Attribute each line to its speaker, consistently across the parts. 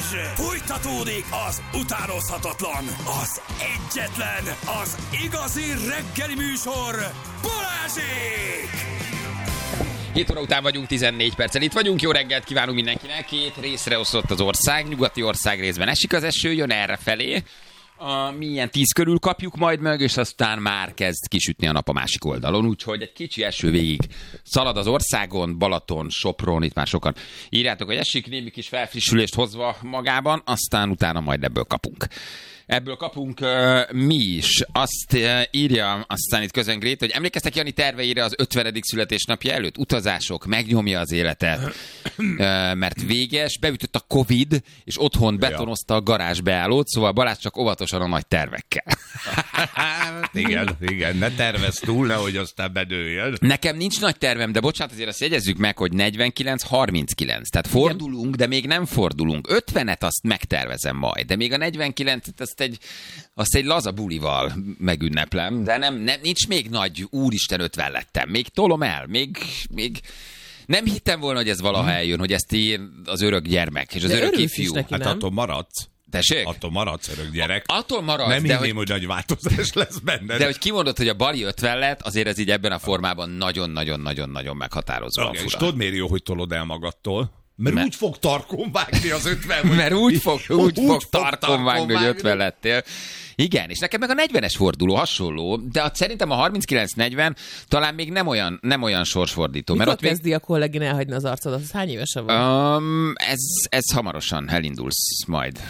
Speaker 1: Fújtatódik az utánozhatatlan, az egyetlen, az igazi reggeli műsor, Balázsék!
Speaker 2: 7 óra után vagyunk, 14 perccel itt vagyunk. Jó reggelt kívánunk mindenkinek. Két részre osztott az ország. Nyugati ország részben esik az eső, jön errefelé. Milyen 10 körül kapjuk majd meg, és aztán már kezd kisütni a nap a másik oldalon. Úgyhogy egy kicsi eső végig szalad az országon, Balaton, Sopron, itt már sokan írjátok, hogy esik, némi kis felfrissülést hozva magában, aztán utána majd ebből kapunk. Ebből kapunk mi is. Azt írja aztán itt Közöngrét, hogy emlékeztek Jani terveire az 50. születésnapja előtt? Utazások, megnyomja az életet, mert véges, beütött a Covid, és otthon betonozta a garázs beállót, szóval Balázs csak óvatosan a nagy tervekkel.
Speaker 3: Igen, ne tervezz túl, nehogy aztán bedőljön.
Speaker 2: Nekem nincs nagy tervem, de bocsánat, azért azt jegyezzük meg, hogy 49-39. Tehát fordulunk, de még nem fordulunk. 50-et azt megtervezem majd, de még a 49-et azt egy laza bulival megünneplem, de nem, nincs még nagy úristen 50 lettem. Még tolom el, még nem hittem volna, hogy ez valaha eljön, hogy ezt ír az örök gyermek, és az örök ifjú.
Speaker 3: Hát attól maradsz.
Speaker 2: Tessék?
Speaker 3: Attól maradsz örök gyerek.
Speaker 2: Attól maradsz,
Speaker 3: nem
Speaker 2: de
Speaker 3: hinném, hogy nagy változás lesz benne.
Speaker 2: De hogy kimondod, hogy a Bali 50 lett, azért ez így ebben a formában nagyon-nagyon-nagyon-nagyon meghatározó.
Speaker 3: És tudod, miért jó, hogy tolod el magadtól? Mert úgy fog tarkon vágni az 50.
Speaker 2: Mert úgy fog tarkon vágni, hogy 50 lettél. Igen, és nekem meg a 40-es forduló hasonló, de szerintem a 39-40 talán még nem olyan sorsfordító.
Speaker 4: Mikor mert ott kezdi a kollégin elhagyni az arcodat? Az hány évesen
Speaker 2: van? Ez hamarosan elindulsz majd.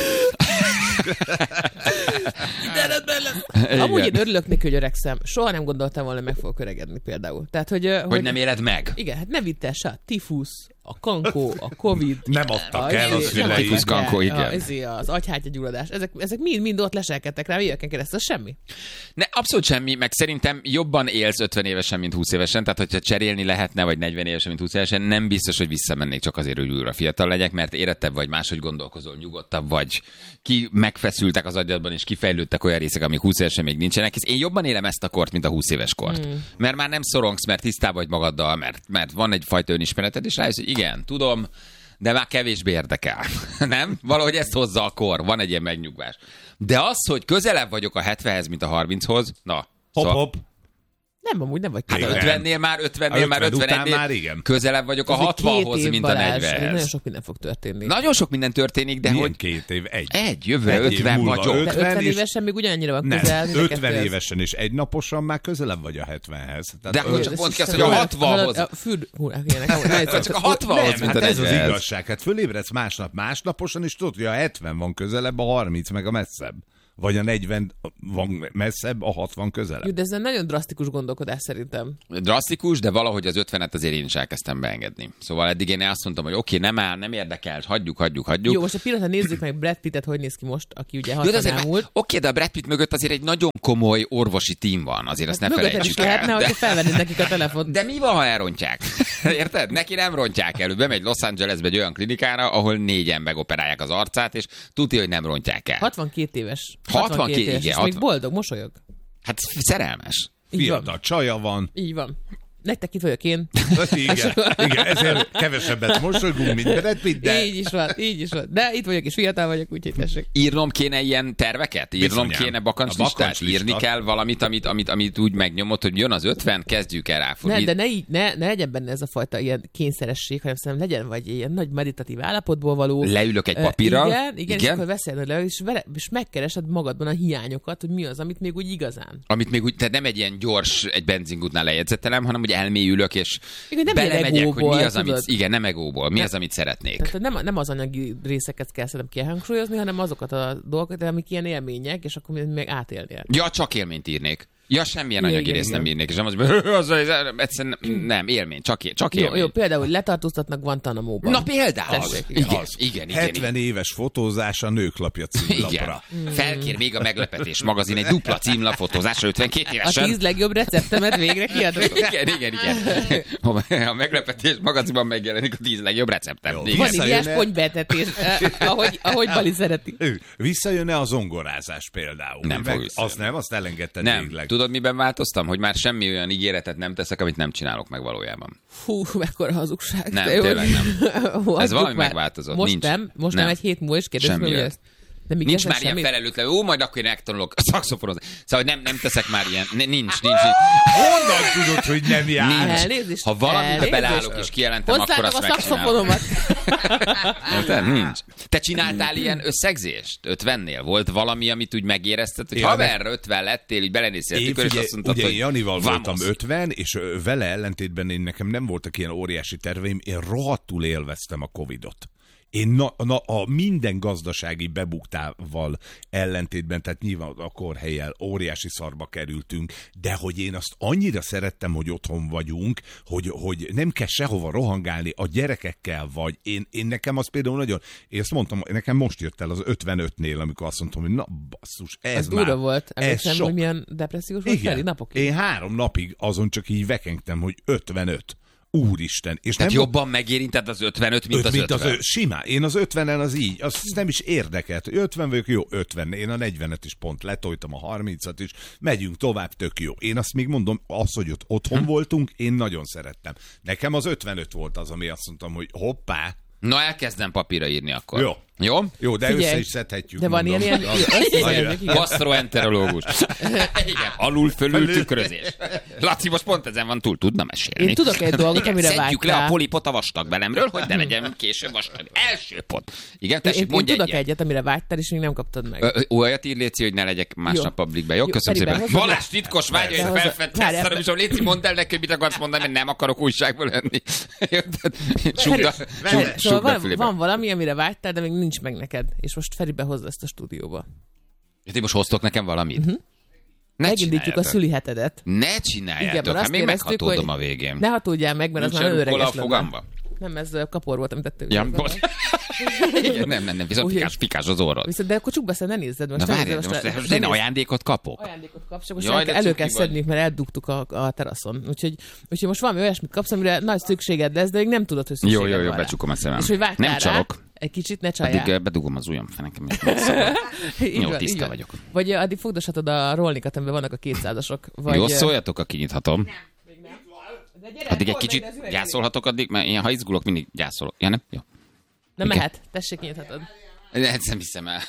Speaker 4: Amúgy én örülök neki, hogy öregszem. Soha nem gondoltam volna, hogy meg fogok öregedni például. Tehát, hogy
Speaker 2: nem éled meg?
Speaker 4: Igen, hát ne vidd el se a tifusz, a kankó, a Covid.
Speaker 3: Nem adtak el az
Speaker 2: a tifusz, kankó, igen.
Speaker 4: Az agyhártyagyulladás. Ezek mind ott leselkedtek rá éveken keresztül. Ez semmi?
Speaker 2: Ne, abszolút semmi, meg szerintem jobban élsz 50 évesen, mint 20 évesen. Tehát, hogyha cserélni lehetne, vagy 40 évesen, mint 20 évesen, nem biztos, hogy visszamennék csak azért, hogy újra fiatal legyek, mert érettebb vagy, máshogy gondolkozol, nyugodtabb vagy. Ki megfeszültek az agyadban, és kifejlődtek olyan részek, amik 20 évesen még nincsenek. Én jobban élem ezt a kort, mint a 20 éves kort. Mert már nem szorongsz, mert tisztában vagy magaddal, mert van egyfajta önismereted, és rájössz, hogy igen, tudom, de már kevésbé érdekel. Nem? Valahogy ezt hozza a kor. Van egy ilyen megnyugvás. De az, hogy közelebb vagyok a 70-hez, mint a 30-hoz, na.
Speaker 3: Hopp.
Speaker 4: Nem, amúgy nem vagy
Speaker 2: közelebb. Hát 50-nél már 51-nél közelebb vagyok a 60-hoz, mint a 40-hez.
Speaker 4: Nagyon sok minden fog történni.
Speaker 2: Nagyon sok minden történik, de
Speaker 3: milyen
Speaker 2: hogy...
Speaker 3: 2 év?
Speaker 2: Jövőre 50 vagyok.
Speaker 4: De 50 évesen még ugyanannyira van közel.
Speaker 3: Nem, 50 évesen és egynaposan már közelebb vagy a 70-hez.
Speaker 2: De akkor csak mondd ki azt, hogy a 60-hoz. Csak a 60-hoz, mint a 40-hez.
Speaker 3: Ez az igazság. Hát fölébredsz másnaposan, és tudod, hogy a 70 van közelebb, a 30 meg a messzebb. Vagy a 40 van messzebb, a 60 közelebb.
Speaker 4: De ez egy nagyon drasztikus gondolkodás szerintem.
Speaker 2: Drasztikus, de valahogy az 50-et azért én is elkezdtem beengedni. Szóval eddig én azt mondtam, hogy oké, nem áll, nem érdekel, hagyjuk.
Speaker 4: Jó, most a pillanatban nézzük meg Brad Pittet, hogy néz ki most, aki ugye 60 elmúlt.
Speaker 2: Oké, de a Brad Pitt mögött azért egy nagyon komoly orvosi tím van, azért azt ne felejtsük el.
Speaker 4: Lehetne, hogy felvennéd nekik a telefont.
Speaker 2: De mi van, ha elrontják? Érted? Neki nem rontják el. Bemegy Los Angelesbe egy olyan klinikára, ahol 4-en megoperálják az arcát, és tudja, hogy nem rontják el.
Speaker 4: 62 éves.
Speaker 2: 62 éves,
Speaker 4: és még boldog, mosolyog.
Speaker 2: Hát szerelmes.
Speaker 3: Fiatal csaja van.
Speaker 4: Így van. Nektek itt vagyok én.
Speaker 3: Igen, ezért kevesebbet mosolygunk, mint Brad Pitt, de...
Speaker 4: Így is van. De itt vagyok, és fiatal vagyok, úgyhogy tessék.
Speaker 2: Írnom kéne ilyen terveket? Írnom kéne bakancslistát? Írni kell valamit, amit úgy megnyomod, hogy jön az 50, kezdjük el ráfogni.
Speaker 4: De ne legyen benne ez a fajta ilyen kényszeresség, hanem szerintem legyen vagy ilyen nagy meditatív állapotból való.
Speaker 2: Leülök egy papírral.
Speaker 4: Igen. És akkor veszel le, és megkeresed magadban a hiányokat, hogy mi az, amit még úgy igazán.
Speaker 2: Amit még úgy, tehát nem egy ilyen gyors, egy benzingútnál lejegyzetelem, hanem hogy elmélyülök, és belemegyek, hogy mi az, amit... Igen, nem egóból. Mi az, amit szeretnék.
Speaker 4: Tehát nem az anyagi részeket kell szerintem kihangsúlyozni, hanem azokat a dolgokat, amik ilyen élmények, és akkor még átélnél.
Speaker 2: Ja, csak élményt írnék. Ja, semmilyen anyagi részt nem írnék, és nem az, egyszerűen nem, élmény, csak élmény.
Speaker 4: Jó, például letartóztatnak Guantanamo-ban.
Speaker 2: Na például. Igen.
Speaker 3: 70 éves fotózás a Nőklapja címlapra.
Speaker 2: Felkér még a Meglepetés magazin egy dupla címlap fotózásra 52 évesen.
Speaker 4: A 10 legjobb receptemet végre kiadok.
Speaker 2: Igen. A Meglepetés magazinban megjelenik a 10 legjobb receptem.
Speaker 4: Vaníliás ponybetetés, ahogy Bali szereti.
Speaker 3: Visszajön-e a zongorázás például?
Speaker 2: Nem fog
Speaker 3: azt elengedted végleg.
Speaker 2: tudod, miben változtam? Hogy már semmi olyan ígéretet nem teszek, amit nem csinálok meg valójában.
Speaker 4: Fú, mekkora hazugság.
Speaker 2: Nem,
Speaker 4: de jó.
Speaker 2: tényleg nem. Ez valami
Speaker 4: már.
Speaker 2: megváltozott.
Speaker 4: Most
Speaker 2: Nincs.
Speaker 4: Most nem egy hét múlva is kérdezni,
Speaker 2: Semmi
Speaker 4: hogy
Speaker 2: olyan.
Speaker 4: ezt. De még
Speaker 2: Nincs
Speaker 4: ezen
Speaker 2: már ilyen
Speaker 4: semmit?
Speaker 2: felelőtlen, majd akkor én megtanulok a szaxofonozni. Szóval nem teszek már ilyen, nincs.
Speaker 3: Honnan tudod, hogy nem jár?
Speaker 4: Elnézést.
Speaker 2: Ha valamibe beleállok és kijelentem, akkor azt
Speaker 4: a
Speaker 2: megcsinálom.
Speaker 4: szaxofonomat.
Speaker 2: Érted? Nincs. Te csináltál ilyen összegzést? 50-nél? Volt valami, amit úgy megérezted, hogy
Speaker 3: Ja,
Speaker 2: haverra 50 lettél, így belenéztél a
Speaker 3: Én
Speaker 2: tükör, és
Speaker 3: figyelj,
Speaker 2: azt mondtad,
Speaker 3: ugye
Speaker 2: hogy
Speaker 3: Janival voltam
Speaker 2: vamos.
Speaker 3: 50, és vele ellentétben nekem nem voltak ilyen óriási terveim, én rohadtul élveztem a Covidot. Én a minden gazdasági bebuktával ellentétben, tehát nyilván a kórhellyel óriási szarba kerültünk, de hogy én azt annyira szerettem, hogy otthon vagyunk, hogy nem kell sehova rohangálni a gyerekekkel vagy. Én nekem az például nagyon, én azt mondtam, nekem most jött el az 55-nél, amikor azt mondtam, hogy na basszus, ez
Speaker 4: Ez
Speaker 3: már,
Speaker 4: durva volt.
Speaker 3: ez
Speaker 4: Emlékszem,
Speaker 3: sok.
Speaker 4: hogy milyen depressziós volt Feri napokig.
Speaker 3: Én 3 napig azon csak így vekengtem, hogy 55. Úristen. És
Speaker 2: Tehát
Speaker 3: nem
Speaker 2: jobban megérinted az 55, mint az 50.
Speaker 3: Simán. Én az 50-en az így. Az nem is érdekelt. 50 vagyok, jó, 50. Én a 40-et is pont letoltam, a 30-at is. Megyünk tovább, tök jó. Én azt még mondom, az, hogy ott otthon voltunk, én nagyon szerettem. Nekem az 55 volt az, ami azt mondtam, hogy hoppá.
Speaker 2: Na, elkezdem papírra írni akkor.
Speaker 3: Jó.
Speaker 2: Jó?
Speaker 3: Jó, de
Speaker 4: Figyelj,
Speaker 3: össze is szedhetjük.
Speaker 4: de van
Speaker 3: mondom.
Speaker 4: ilyen
Speaker 2: Gastroenterológus. Igen, alul-fölül tükrözés. Laci most pont ezen van túl, tudna mesélni.
Speaker 4: Én tudok egy dolgot, amire
Speaker 2: Szedjük le
Speaker 4: vágytál.
Speaker 2: a polipot a vastag belemről, hogy ne legyen később vastag. Első pont. Igen,
Speaker 4: Én
Speaker 2: tessék, mondj
Speaker 4: tudok
Speaker 2: egyet.
Speaker 4: egyet, amire vágytál, és még nem kaptad meg.
Speaker 2: Olyat ír, Léci, hogy ne legyek másnap
Speaker 4: Jó.
Speaker 2: publikbe. Jó,
Speaker 4: Jó,
Speaker 2: köszönöm
Speaker 4: Feriben
Speaker 2: szépen.
Speaker 4: hozod le?
Speaker 2: Balázs titkos vágya, hogy
Speaker 4: Behozod-
Speaker 2: felfedte
Speaker 4: Várjál,
Speaker 2: ezt, és a Léci, mondd el neki, hogy mit akarsz mondani, mert nem akarok újságból lenni.
Speaker 4: Szóval van valami, amire vágytál, de még nincs meg neked. És most Feri behozza ezt a stúdióba.
Speaker 2: Ti most hoztok nekem valamit? Ne
Speaker 4: Megindítjuk a
Speaker 2: csináljátok.
Speaker 4: szüli hetedet.
Speaker 2: Ne
Speaker 4: Igen,
Speaker 2: csináljátok,
Speaker 4: mert
Speaker 2: hát
Speaker 4: azt
Speaker 2: még
Speaker 4: éreztük,
Speaker 2: meghatódom
Speaker 4: hogy
Speaker 2: a végén.
Speaker 4: Ne hatódjál meg, mert az
Speaker 2: Nincs
Speaker 4: már
Speaker 2: rukola a
Speaker 4: öreges lenne.
Speaker 2: fogamba?
Speaker 4: Nem, ez kapor volt, amit tettél.
Speaker 2: Ja, bocs. Igen, nem, viszont
Speaker 4: Úgyhogy-
Speaker 2: fikás az orrod.
Speaker 4: Viszont de akkor csukd be, ne nézzed.
Speaker 2: Na
Speaker 4: Most nem
Speaker 2: várjál,
Speaker 4: nézzed,
Speaker 2: most én ajándékot kapok?
Speaker 4: ajándékot kapsz, csak most
Speaker 2: Jaj, de
Speaker 4: elő
Speaker 2: cuki
Speaker 4: kell
Speaker 2: vagy.
Speaker 4: szedni, mert eldugtuk a teraszon. Úgyhogy most valami olyasmit kapsz, amire nagy szükséged lesz, de még nem tudod, hogy szükséged
Speaker 2: Jó,
Speaker 4: van rá.
Speaker 2: becsukom a szemem.
Speaker 4: És hogy vágtál
Speaker 2: Nem
Speaker 4: rá,
Speaker 2: csalok.
Speaker 4: egy kicsit ne csaljál.
Speaker 2: Addig bedugom az ujjam fenekem.
Speaker 4: Így
Speaker 2: Jó,
Speaker 4: van,
Speaker 2: tiszta
Speaker 4: így van.
Speaker 2: vagyok.
Speaker 4: Vagy addig fogdoshatod a rolnikat, amiben vannak a 200-asok. Vagy,
Speaker 2: Jó, szóljatok, aki nyithatom. Addig egy kicsit gyászolhatok, addig, mert én, ha izgulok, mindig gyászolok. Ja, nem? Jó.
Speaker 4: Nem mehet, tessék, nyithatod.
Speaker 2: Ezt nem hiszem el.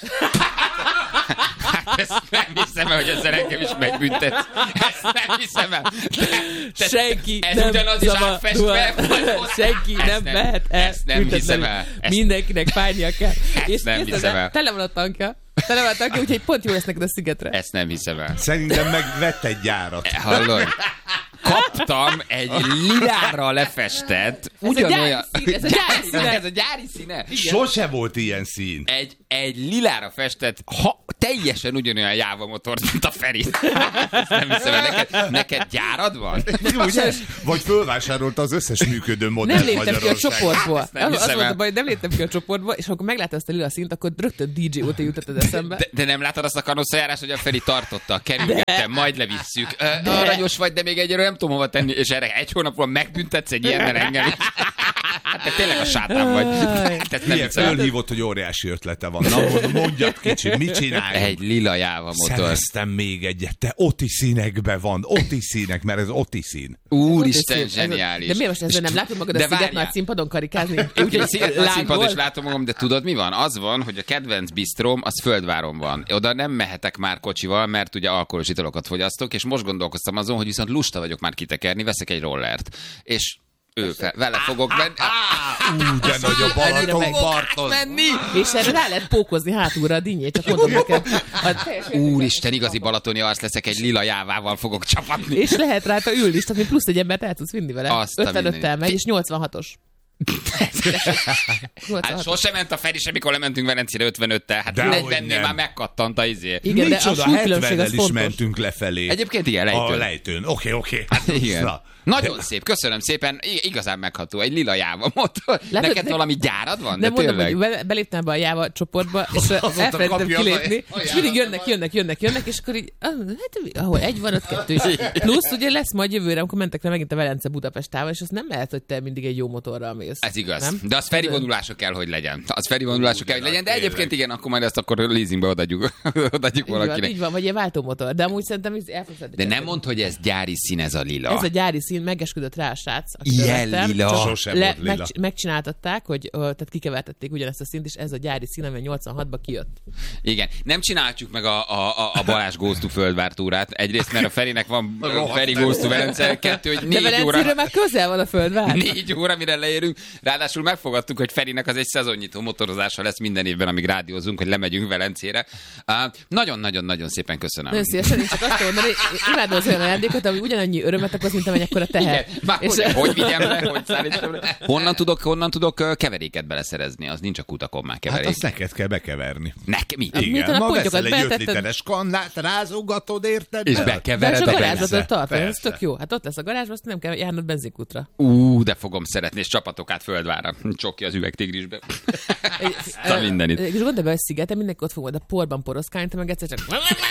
Speaker 2: Hát ezt nem hiszem el, hogy ezzel engem is megbüntet. Ezt nem hiszem el.
Speaker 4: Senki
Speaker 2: ez
Speaker 4: nem
Speaker 2: ugyanaz is
Speaker 4: szabad-
Speaker 2: átfestve, vagy ott-
Speaker 4: Senki
Speaker 2: Ezt
Speaker 4: nem mehet el.
Speaker 2: Ezt nem hiszem el.
Speaker 4: Mindenkinek fájnia kell.
Speaker 2: nem
Speaker 4: képzeld
Speaker 2: hiszem el.
Speaker 4: Tele van a tankja. Úgyhogy pont jó lesz neked a szigetre.
Speaker 2: Ezt nem hiszem el.
Speaker 3: Szerintem meg vett egy gyárat.
Speaker 2: Hallod? Kaptam egy lilára lefestett, ugyanolyan...
Speaker 4: Ez a gyári színe.
Speaker 2: Ez a gyári színe?
Speaker 3: Sose volt ilyen szín.
Speaker 2: Egy lilára festett, teljesen ugyanolyan Jáva motor, mint a Feri. Ezt nem hiszem el. Neked gyárad van?
Speaker 3: Ugye? Vagy fölvásárolta az összes működő modellt
Speaker 4: Nem léptem ki a
Speaker 3: Magyarországon.
Speaker 4: csoportból.
Speaker 2: nem
Speaker 4: Az
Speaker 2: hiszem
Speaker 4: volt
Speaker 2: el.
Speaker 4: a baj, nem léptem ki a csoportból, és akkor meglátod ezt a lila színt, akkor rögtön DJ óta jutott az eszembe.
Speaker 2: De nem látod azt a kanosszajárást, hogy a Feri tartotta, kerülgettem, majd levisszük. Aranyos vagy, de még egyre nem tudom hova tenni, és erre egy hónapról megbüntetsz egy ilyennel engem is. Hát te tényleg a sátán vagy. Hát ezt nem
Speaker 3: Ilyen
Speaker 2: hiszem el.
Speaker 3: fölhívott, hogy óriási ötlete van. Na, mondjad kicsi, mit csinálj?
Speaker 2: Egy lila Jáva motor.
Speaker 3: Szereztem még egyet. Te oti színekbe van. Oti színek, mert ez oti szín.
Speaker 2: Úristen, zseniális.
Speaker 4: De miért most ezzel nem látod magad a
Speaker 2: De
Speaker 4: Sziget
Speaker 2: várjál.
Speaker 4: nagy színpadon karikázni?
Speaker 2: Úgyhogy a Sziget nagy színpadon is
Speaker 4: lángol?
Speaker 2: látom magam, de tudod mi van? Az van, hogy a kedvenc bisztróm az Földváron van. Oda nem mehetek már kocsival, mert ugye alkoholos italokat fogyasztok, és most gondolkoztam azon, hogy viszont lusta vagyok már kitekerni, veszek egy rollert. És vele fogok menni.
Speaker 3: De nagy a Balatonparton.
Speaker 2: menni!
Speaker 4: És erre rá lehet pókozni hátulra a dinnyét, csak mondom neked.
Speaker 2: Úristen, igazi balatoni arc leszek, egy lila Jávával fogok csapatni.
Speaker 4: És lehet rajta ülni is, tehát plusz egy embert el tudsz vinni vele.
Speaker 2: Azt a
Speaker 4: 55-tel megy, és 86-os.
Speaker 2: Hát sosem ment a Feri, semmikor lementünk Velencére 55-tel. Hát
Speaker 3: Dehogy
Speaker 2: 40-nél
Speaker 3: nem.
Speaker 2: már megkattant a izé.
Speaker 4: Igen, de a
Speaker 3: Micsoda,
Speaker 4: súlykülönbség az
Speaker 3: 70-nel is
Speaker 4: fontos.
Speaker 3: mentünk lefelé.
Speaker 2: Egyébként igen,
Speaker 3: A
Speaker 2: lejtőn.
Speaker 3: lejtőn. Oké.
Speaker 2: Igen.
Speaker 3: Na.
Speaker 2: Nagyon szép, köszönöm szépen. Igazán megható, egy lila Jáva motor. Neked valami gyárad van?
Speaker 4: Nem
Speaker 2: De
Speaker 4: mondom,
Speaker 2: tényleg.
Speaker 4: hogy beléptem be a Jáva csoportba, és elfelejtettem
Speaker 3: kapja
Speaker 4: kilépni,
Speaker 2: a
Speaker 4: és mindig jönnek, és akkor így, hát ahol egy van, ott kettő is. Plusz ugye lesz majd jövőre, amikor mentek le megint a Velence Budapest távol, és az nem lehet, hogy te mindig egy jó motorral mész. mész.
Speaker 2: Ez igaz.
Speaker 4: Nem?
Speaker 2: De az Feri vonulása kell, hogy legyen. De egyébként igen, akkor majd ezt akkor leasingbe odaadjuk valakinek.
Speaker 4: Így van, vagy ilyen váltómotor. De amúgy szerintem el fogsz
Speaker 2: De nem mondd, hogy ez gyári szín, ez a lila.
Speaker 4: Ez a gyári szín, megesküdött rá a srác.
Speaker 2: Ilyen lila.
Speaker 3: Sosem volt lila.
Speaker 4: Megcsináltatták, hogy tehát kikevertették ugyanezt a színt, és ez a gyári szín, ami 86-ba kijött.
Speaker 2: Igen. Nem csináljuk meg a Balázs Goes to Földvártúrát. Egyrészt, mert a Ferinek van Feri Goes to Velence, 2, hogy 4
Speaker 4: De
Speaker 2: óra.
Speaker 4: Velencéről már közel van a Földvár.
Speaker 2: 4 óra, mire leérünk. Ráadásul megfogadtuk, hogy Ferinek az egy szezonnyitó motorozása lesz minden évben, amíg rádiózunk, hogy lemegyünk Velencére. Nagyon-nagyon-nagyon szépen köszönöm.
Speaker 4: Nagyon szívesen, én csak azt mondani, imádom az olyan ajándékot, ami ugyanannyi örömet okoz, mint amennyekora teher.
Speaker 2: Igen, már hogy vigyem le, hogy szállítsam le. Honnan tudok keveréket beleszerezni? Az nincs a kutakon már keverék.
Speaker 3: Hát azt neked kell bekeverni.
Speaker 2: Nekem mi?
Speaker 4: Miután
Speaker 3: Igen,
Speaker 4: a
Speaker 3: ma
Speaker 4: pontyokat
Speaker 3: veszel egy 5
Speaker 4: beletetted-
Speaker 3: literes kannát, rázogatod, érted?
Speaker 2: És
Speaker 3: bele?
Speaker 4: De
Speaker 2: bekevered
Speaker 4: csak
Speaker 2: a
Speaker 4: a
Speaker 2: benzin.
Speaker 4: garázsot tart, ez
Speaker 3: persze.
Speaker 4: tök jó. Hát ott lesz a garázs, azt nem kell járnod benzinkútra.
Speaker 2: De fogom szeretni, és csapatok át Földvára. Csokki az üvegtigrisbe. A mindenit.
Speaker 4: És gondolj be, hogy szigeten mindenki ott fog majd a porban poroszkálni, te meg egyszer csak...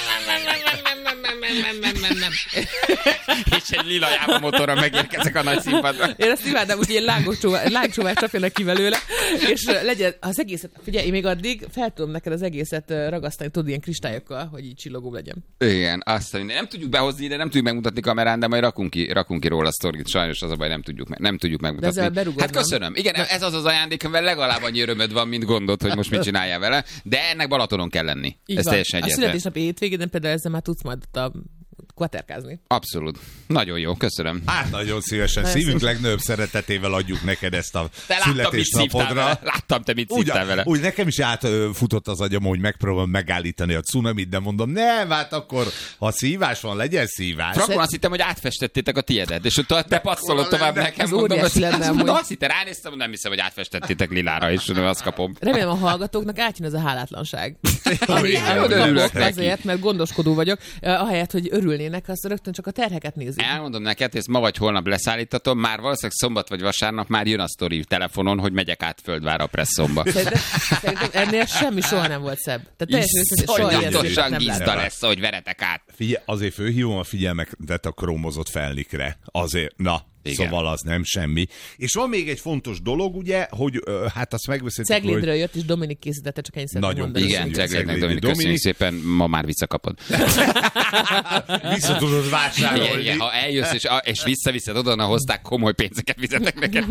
Speaker 2: És egy lila jáva motorra megérkezek a nagy színpadra.
Speaker 4: Én azt imádom, hogy ilyen lángcsóvát csapjanak ki belőle, és legyen az egészet, figyelj, én még addig fel tudom neked az egészet ragasztani, tudod, ilyen kristályokkal, hogy így csillogó legyen.
Speaker 2: Igen, azt mondja, nem tudjuk behozni, de nem tudjuk megmutatni kamerán, de majd rakunk ki róla a sztorít. Sajnos az a baj, nem tudjuk
Speaker 4: ezzel
Speaker 2: megmutatni.
Speaker 4: berugod,
Speaker 2: Hát köszönöm. Igen, ez az ajándék, amivel legalább annyi örömöd van, mint gondod, hogy most mit csináljál vele, de ennek Balatonon kell lenni.
Speaker 4: Így
Speaker 2: Ez
Speaker 4: van.
Speaker 2: teljesen
Speaker 4: A
Speaker 2: egyértelmű.
Speaker 4: születésnap hétvégén például ezzel már tudsz majd kvaterkázni.
Speaker 2: Abszolút. Nagyon jó, köszönöm.
Speaker 3: Hát nagyon szívesen,
Speaker 4: Nagyon
Speaker 3: szívünk legnagyobb szeretetével adjuk neked ezt a
Speaker 2: Te
Speaker 3: születésnapodra.
Speaker 2: Láttam, te mit szívtál vele.
Speaker 3: Úgy nekem is átfutott az agyam, hogy megpróbálom megállítani a cunamit, de mondom, nem, hát akkor, ha szívás van, legyen szívás.
Speaker 2: Frankon azt hittem, hogy átfestettétek a tiédet, és ott te passzolod tovább nekem.
Speaker 4: Ez
Speaker 2: Mondom,
Speaker 4: óriási lenne amúgy.
Speaker 2: azt hittem, ránéztem, nem hiszem, hogy átfestettétek lilára, és azt kapom.
Speaker 4: Remélem a hallgatóknak átjön ez a hálátlanság.
Speaker 2: örülök
Speaker 4: Örülök
Speaker 2: neki.
Speaker 4: azért, mert gondoskodó vagyok. Ahelyett, hogy örülnének, azt rögtön csak a terheket nézik.
Speaker 2: Elmondom neked, ezt ma vagy holnap leszállítatom, már valószínűleg szombat vagy vasárnap már jön a sztori telefonon, hogy megyek át Földvárra a presszomba.
Speaker 4: Szerintem ennél semmi soha nem volt szebb. Tehát teljesen őszintén soha ilyen szépet
Speaker 2: Iszonyatosan
Speaker 4: nem
Speaker 2: gizda
Speaker 4: láttam.
Speaker 2: lesz, hogy veretek át.
Speaker 3: Figyelj, azért fölhívom a figyelmet a krómozott felnikre. Azért, na,
Speaker 2: Igen.
Speaker 3: szóval az nem semmi. És van még egy fontos dolog, ugye, hogy hát azt megbeszéltük,
Speaker 4: Ceglédről jött, és Dominik készítette, csak ennyit szeretném
Speaker 3: Nagyon
Speaker 4: mondani.
Speaker 2: Igen,
Speaker 3: Köszönjük,
Speaker 2: Ceglédnek
Speaker 3: Ceglédi
Speaker 2: Dominik, köszönjük szépen, ma már visszakapod.
Speaker 3: vissza tudod vásárolni.
Speaker 2: Igen, ha eljössz és visszaviszed oda, na hozták, komoly pénzeket fizetek neked.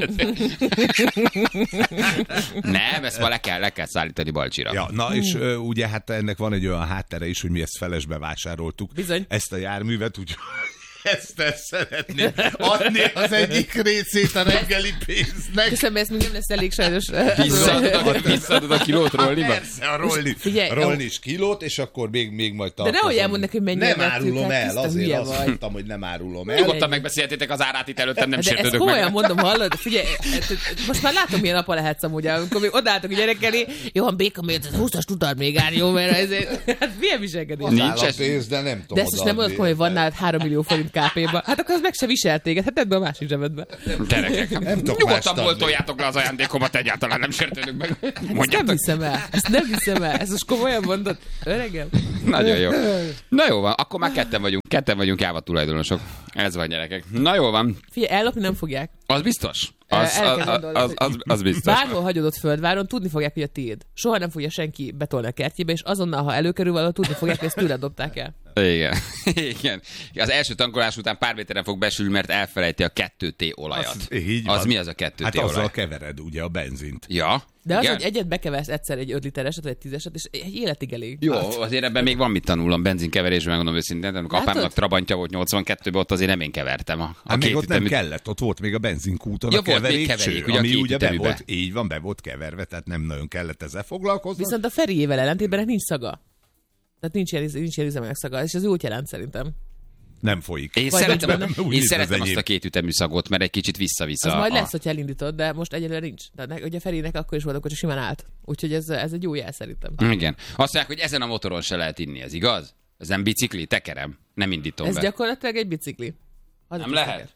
Speaker 2: Nem, ezt ma le kell szállítani Balcsira.
Speaker 3: Ja, na és ugye hát ennek van egy olyan háttere is, hogy mi ezt felesbe vásároltuk.
Speaker 4: Bizony.
Speaker 3: Ezt a járművet, úgyhogy ezt szeretném adni az egyik részét a reggeli pénznek.
Speaker 4: Köszönöm, ez még nem lesz elég sajnos.
Speaker 2: Visszaadod a kilót rolliba?
Speaker 3: Persze, a rolni is kilót, és akkor még majd tartozom.
Speaker 4: nehogy elmondnak, hogy mennyire
Speaker 3: Nem
Speaker 4: vettük,
Speaker 3: árulom
Speaker 4: hát
Speaker 3: el,
Speaker 4: tiszta
Speaker 3: azért
Speaker 4: hülye
Speaker 3: azt
Speaker 4: vagy.
Speaker 3: mondtam, hogy nem árulom el.
Speaker 2: Nyugodtan megbeszéltétek az árát itt előttem, nem
Speaker 4: De ezt
Speaker 2: sértődök
Speaker 4: komolyan
Speaker 2: meg.
Speaker 4: mondom, hallod? Figyelj, most már látom, milyen apa lehetsz amúgy, amikor még odaálltok a gyerek elé, jó, van béka, miért 20-as tudod még állni, jó, mert ezért, hát milyen viselkedés.
Speaker 2: Nincs
Speaker 3: Nincs
Speaker 2: ez.
Speaker 3: pénz, de nem tudom.
Speaker 4: De ezt is nem mondod, hogy van nálad 3 millió forint KP-ba. Hát akkor az meg se visel téged, hát ebben a másik zsebedbe.
Speaker 2: Gyerekek,
Speaker 3: tudok mást
Speaker 2: nyugodtan
Speaker 3: adni.
Speaker 2: boltoljátok le az ajándékomat, egyáltalán nem sértődök meg.
Speaker 4: Ezt nem
Speaker 2: Mondjátok.
Speaker 4: hiszem el. Ezt nem hiszem el. Ezt most komolyan mondod? Öregem?
Speaker 2: Nagyon jó. Na jó van, akkor már ketten vagyunk jáva tulajdonosok. Ez van, gyerekek. Na jó van,
Speaker 4: Figyelj, ellopni nem fogják.
Speaker 2: az biztos.
Speaker 4: El kell gondolni,
Speaker 2: Az biztos.
Speaker 4: Bárhol hagyod ott Földváron, tudni fogják, hogy a tiéd. Soha nem fogja senki betolni a kertjébe, és azonnal, ha előkerül valahol, tudni fogják, hogy ezt tőled dobták el.
Speaker 2: Igen. Igen. Az első tankolás után pár méteren fog besülni, mert elfelejti a 2T olajat.
Speaker 3: Így
Speaker 2: Az
Speaker 3: van.
Speaker 2: mi az a 2T
Speaker 3: Hát
Speaker 2: olaj?
Speaker 3: azzal kevered ugye a benzint.
Speaker 2: Ja.
Speaker 4: De az,
Speaker 2: igen?
Speaker 4: hogy egyet bekeversz egyszer egy 5 litereset, vagy egy 10-eset, és egy életig elég.
Speaker 2: Jó, azért ebben még van mit tanulnom benzinkeverésben, megmondom őszintén. Amikor
Speaker 4: Látod?
Speaker 2: apámnak Trabantja volt 82-ben, ott azért nem én kevertem.
Speaker 3: Hát még ott nem
Speaker 2: kétütemű-
Speaker 3: kellett, ott volt még a benzinkúton
Speaker 2: Ja,
Speaker 3: a
Speaker 2: volt még
Speaker 3: keverékcső,
Speaker 2: keverék, ugye a
Speaker 3: ami ugye be
Speaker 2: kétüteműbe.
Speaker 3: volt, így van, be volt keverve, tehát nem nagyon kellett ezzel foglalkozni.
Speaker 4: Viszont a Feriével ellentétben nincs szaga. Tehát nincs ilyen üzemek szaga, és ez jót jelent szerintem.
Speaker 3: Nem folyik.
Speaker 2: Én
Speaker 4: Vagy
Speaker 2: szeretem,
Speaker 4: benne.
Speaker 3: Úgy,
Speaker 2: én
Speaker 3: mint
Speaker 2: szeretem
Speaker 3: az
Speaker 2: azt
Speaker 3: enyém.
Speaker 2: a kétütemű szagot, mert egy kicsit vissza-vissza.
Speaker 4: Az majd lesz, hogyha elindítod, de most egyelőre nincs. Tehát ugye Ferinek akkor is volt, akkor csak simán állt. Úgyhogy ez egy jó jel szerintem.
Speaker 2: Igen. Azt mondják, hogy ezen a motoron se lehet inni, ez igaz? Ez nem bicikli, tekerem. Nem indítom
Speaker 4: Ez
Speaker 2: be.
Speaker 4: gyakorlatilag egy bicikli. Az
Speaker 2: Nem
Speaker 4: is
Speaker 2: lehet?
Speaker 4: teker.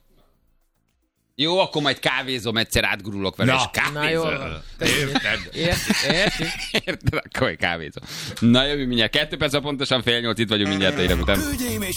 Speaker 2: Jó, akkor majd kávézom, egyszer átgurulok vele,
Speaker 3: Na,
Speaker 2: és
Speaker 4: Na jól
Speaker 2: kávézom.
Speaker 4: van.
Speaker 3: Érted?
Speaker 4: Értjük.
Speaker 2: Érted? Akkor majd kávézom. Na jövő mindjárt. 2 perc, pontosan 7:30, itt vagyunk mindjárt a hírek után.
Speaker 1: Hölgyeim és